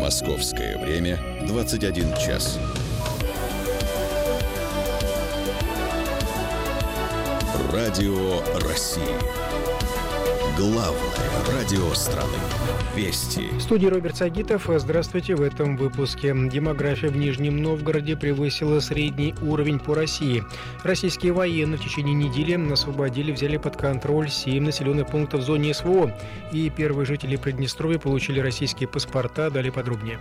Московское время 21 час. Радио России. Главное радио страны. Вести. В студии Роберт Сагитов. Здравствуйте. В этом выпуске. Демография в Нижнем Новгороде превысила средний уровень по России. Российские военные в течение недели взяли под контроль 7 населенных пунктов в зоне СВО. И первые жители Приднестровья получили российские паспорта. Далее подробнее.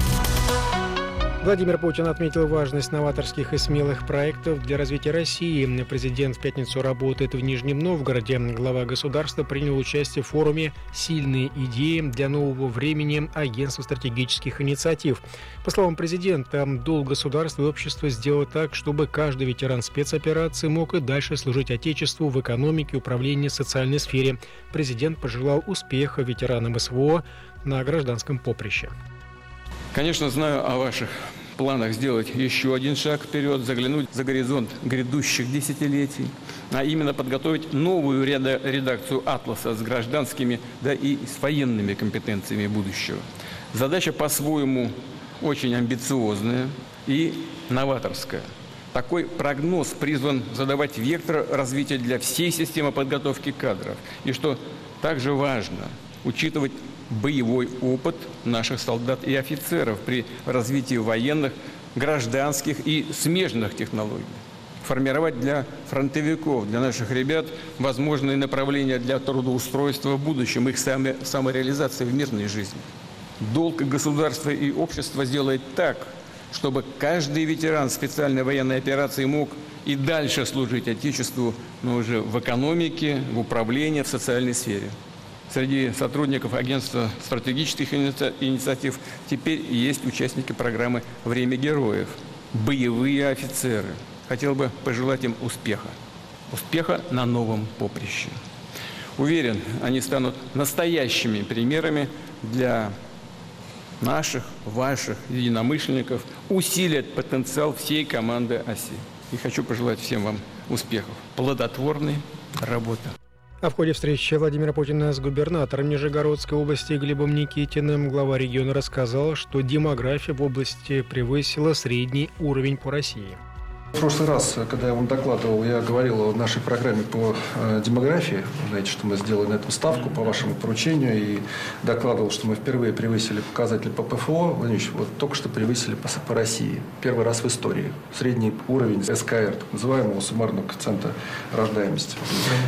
Владимир Путин отметил важность новаторских и смелых проектов для развития России. Президент в пятницу работает в Нижнем Новгороде. Глава государства принял участие в форуме «Сильные идеи для нового времени. Агентства стратегических инициатив». По словам президента, долг государства и общества сделать так, чтобы каждый ветеран спецоперации мог и дальше служить Отечеству в экономике, управлении, социальной сфере. Президент пожелал успеха ветеранам СВО на гражданском поприще. Конечно, знаю о ваших планах сделать еще один шаг вперед, заглянуть за горизонт грядущих десятилетий, а именно подготовить новую редакцию «Атласа» с гражданскими, да и с военными компетенциями будущего. Задача по-своему очень амбициозная и новаторская. Такой прогноз призван задавать вектор развития для всей системы подготовки кадров. И что также важно, учитывать боевой опыт наших солдат и офицеров при развитии военных, гражданских и смежных технологий. Формировать для фронтовиков, для наших ребят возможные направления для трудоустройства в будущем, их самореализации в мирной жизни. Долг государства и общества сделать так, чтобы каждый ветеран специальной военной операции мог и дальше служить Отечеству, но уже в экономике, в управлении, в социальной сфере. Среди сотрудников Агентства стратегических инициатив теперь есть участники программы «Время героев», боевые офицеры. Хотел бы пожелать им успеха. Успеха на новом поприще. Уверен, они станут настоящими примерами для наших, ваших единомышленников, усилят потенциал всей команды ОСИ. И хочу пожелать всем вам успехов, плодотворной работы. А в ходе встречи Владимира Путина с губернатором Нижегородской области Глебом Никитиным глава региона рассказал, что демография в области превысила средний уровень по России. В прошлый раз, когда я вам докладывал, я говорил о нашей программе по демографии. Знаете, что мы сделали на эту ставку по вашему поручению и докладывал, что мы впервые превысили показатели по ПФО. Владимир, вот только что превысили по России. Первый раз в истории. Средний уровень СКР, так называемого суммарного коэффициента рождаемости.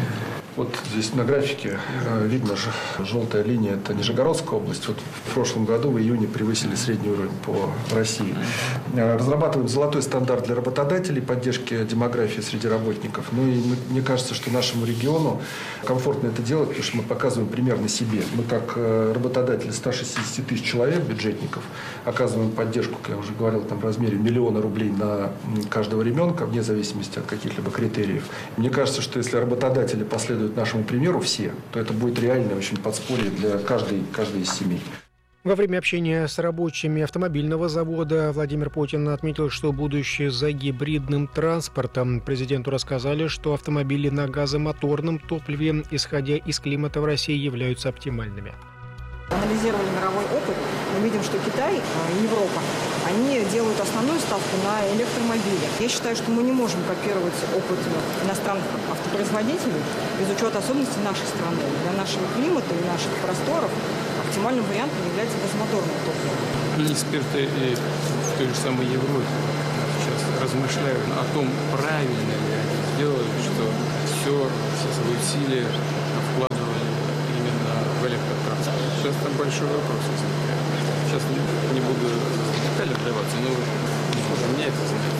Вот здесь на графике видно же, желтая линия – это Нижегородская область. Вот в прошлом году в июне превысили средний уровень по России. Разрабатываем золотой стандарт для работодателей поддержки демографии среди работников. Ну и мне кажется, что нашему региону комфортно это делать, потому что мы показываем пример на себе. Мы как работодатели 160 тысяч человек, бюджетников, оказываем поддержку, как я уже говорил, там, в размере 1 миллиона рублей на каждого ребенка, вне зависимости от каких-либо критериев. Мне кажется, что если работодатели последуют нашему примеру все, то это будет реальное очень подспорье для каждой из семей. Во время общения с рабочими автомобильного завода Владимир Путин отметил, что будущее за гибридным транспортом. Президенту рассказали, что автомобили на газомоторном топливе, исходя из климата в России, являются оптимальными. Анализировали мировой опыт, мы видим, что Китай и Европа, они делают основную ставку на электромобили. Я считаю, что мы не можем копировать опыт иностранных автопроизводителей без учета особенностей нашей страны. Для нашего климата и наших просторов оптимальным вариантом является газомоторное топливо. Эксперты в той же самой Европе сейчас размышляют о том, правильно ли они сделали, что все свои усилия вкладывали именно в электротранспорт. Сейчас там большой вопрос возникает. Сейчас не буду в детали вдаваться, но меня это знает.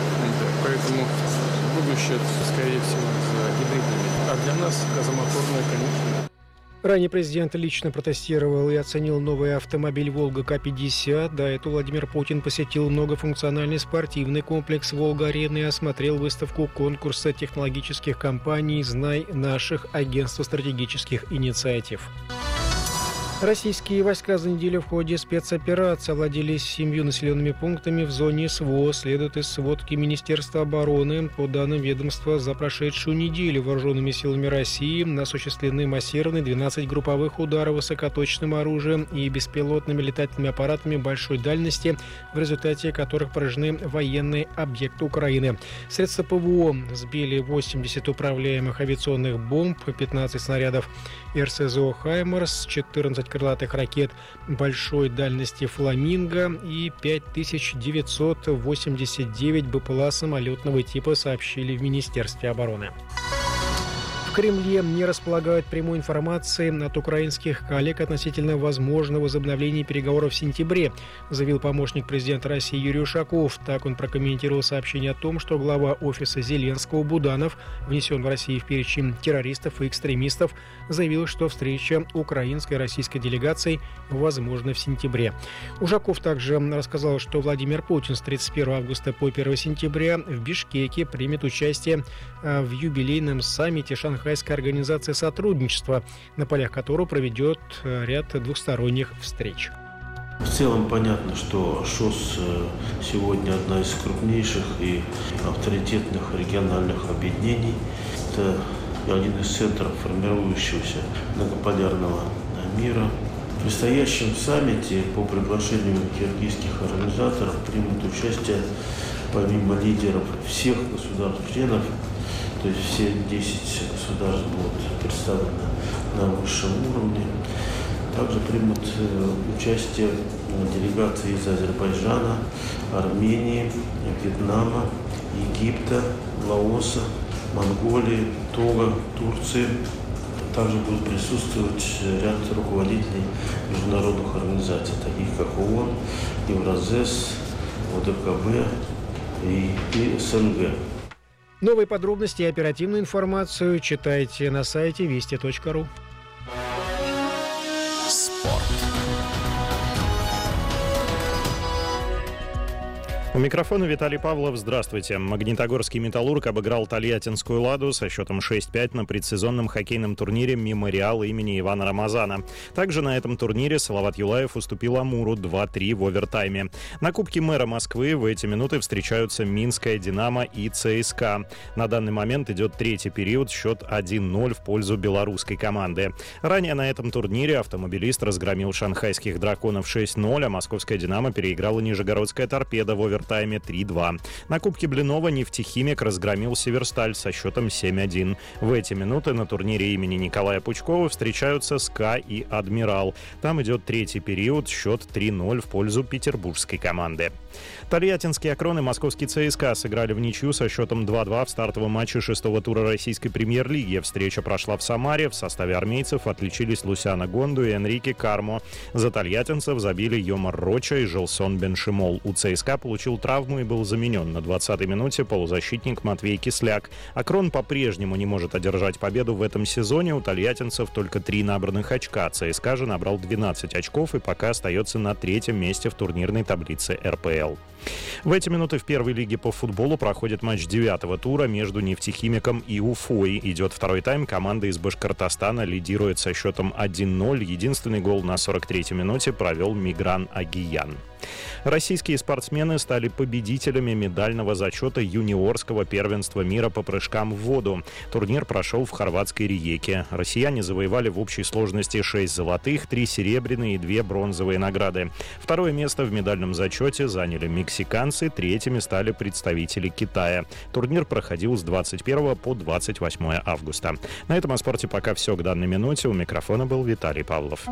Поэтому будущее, скорее всего, за гибридными. А для нас газомоторное, конечно. Ранее президент лично протестировал и оценил новый автомобиль «Волга К-50». До этого Владимир Путин посетил многофункциональный спортивный комплекс «Волга-Арена» и осмотрел выставку конкурса технологических компаний «Знай наших» агентства стратегических инициатив. Российские войска за неделю в ходе спецоперации овладели 7 населенными пунктами в зоне СВО, следует из сводки Министерства обороны. По данным ведомства, за прошедшую неделю вооруженными силами России осуществлены массированные 12 групповых ударов высокоточным оружием и беспилотными летательными аппаратами большой дальности, в результате которых поражены военные объекты Украины. Средства ПВО сбили 80 управляемых авиационных бомб, 15 снарядов РСЗО «Хаймарс», 14 крылатых ракет большой дальности «Фламинго» и 5989 БПЛА самолетного типа, сообщили в Министерстве обороны. В Кремле не располагают прямой информации от украинских коллег относительно возможного возобновления переговоров в сентябре, заявил помощник президента России Юрий Ушаков. Так он прокомментировал сообщение о том, что глава офиса Зеленского Буданов внесен в Россию в перечень террористов и экстремистов, заявил, что встреча украинской и российской делегаций возможна в сентябре. Ушаков также рассказал, что Владимир Путин с 31 августа по 1 сентября в Бишкеке примет участие в юбилейном саммите Шанхайской организации сотрудничества, на полях которого проведет ряд двусторонних встреч. В целом понятно, что ШОС сегодня одна из крупнейших и авторитетных региональных объединений. Это один из центров формирующегося многополярного мира. В предстоящем саммите по приглашению киргизских организаторов примут участие помимо лидеров всех государств-членов, то есть все 10 государств будут представлены на высшем уровне. Также примут участие делегации из Азербайджана, Армении, Вьетнама, Египта, Лаоса, Монголии, Того, Турции. Также будут присутствовать ряд руководителей международных организаций, таких как ООН, Евразес, ОДКБ и СНГ. Новые подробности и оперативную информацию читайте на сайте вести.ру. У микрофона Виталий Павлов. Здравствуйте. Магнитогорский «Металлург» обыграл тольяттинскую «Ладу» со счетом 6-5 на предсезонном хоккейном турнире «Мемориал» имени Ивана Рамазана. Также на этом турнире Салават Юлаев уступил «Амуру» 2-3 в овертайме. На Кубке мэра Москвы в эти минуты встречаются Минская «Динамо» и ЦСКА. На данный момент идет третий период, счет 1-0 в пользу белорусской команды. Ранее на этом турнире автомобилист разгромил шанхайских «Драконов» 6-0, а московская «Динамо» переиграла нижегородская «Торпедо» в овертайме. Тайме 3-2. На Кубке Блинова «Нефтехимик» разгромил «Северсталь» со счетом 7-1. В эти минуты на турнире имени Николая Пучкова встречаются «СКА» и «Адмирал». Там идет третий период, счет 3-0 в пользу петербургской команды. Тольяттинские «Акрон» и московский ЦСКА сыграли в ничью со счетом 2-2 в стартовом матче 6-го тура российской премьер-лиги. Встреча прошла в Самаре. В составе армейцев отличились Лусиано Гонду и Энрике Кармо. За тольяттинцев забили Йомар Роча и Желсон Беншимол. У ЦСКА получил травму и был заменен на 20-й минуте полузащитник Матвей Кисляк. «Акрон» по-прежнему не может одержать победу в этом сезоне. У тольяттинцев только 3 набранных очка. ЦСКА же набрал 12 очков и пока остается на 3-м месте в турнирной таблице РПЛ. В эти минуты в первой лиге по футболу проходит матч 9-го тура между «Нефтехимиком» и «Уфой». Идет второй тайм. Команда из Башкортостана лидирует со счетом 1-0. Единственный гол на 43-й минуте провел Мигран Агиян. Российские спортсмены стали победителями медального зачета юниорского первенства мира по прыжкам в воду. Турнир прошел в хорватской Риеке. Россияне завоевали в общей сложности 6 золотых, 3 серебряные и 2 бронзовые награды. Второе место в медальном зачете заняли мексиканцы, третьими стали представители Китая. Турнир проходил с 21 по 28 августа. На этом о спорте пока все к данной минуте. У микрофона был Виталий Павлов.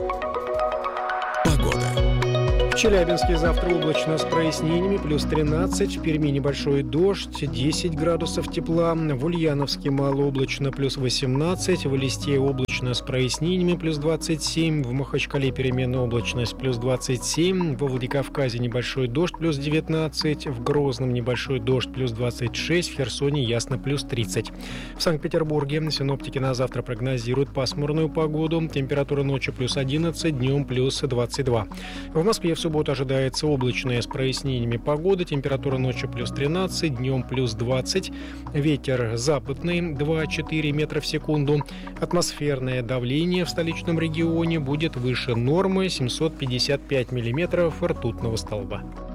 В Челябинске завтра облачно с прояснениями, плюс 13, в Перми небольшой дождь, 10 градусов тепла, в Ульяновске малооблачно, плюс 18, в Элисте облачно с прояснениями, плюс 27, в Махачкале переменная облачность, плюс 27, во Владикавказе небольшой дождь, плюс 19, в Грозном небольшой дождь, плюс 26, в Херсоне ясно, плюс 30. В Санкт-Петербурге синоптики на завтра прогнозируют пасмурную погоду, температура ночью плюс 11, днем плюс 22. В Москве в субботу ожидается облачная с прояснениями погода. Температура ночью плюс 13, днем плюс 20. Ветер западный 2-4 метра в секунду. Атмосферное давление в столичном регионе будет выше нормы 755 миллиметров ртутного столба.